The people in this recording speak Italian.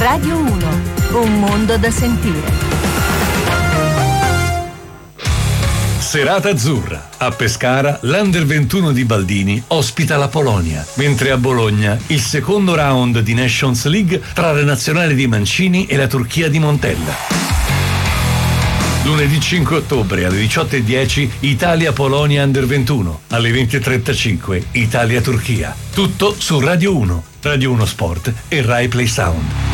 Radio 1, un mondo da sentire. Serata azzurra. A Pescara, l'Under 21 di Baldini ospita la Polonia, mentre a Bologna il secondo round di Nations League tra la nazionale di Mancini e la Turchia di Montella. Lunedì 5 ottobre alle 18:10 Italia-Polonia Under 21, alle 20:35 Italia-Turchia. Tutto su Radio 1, Radio 1 Sport e Rai Play Sound.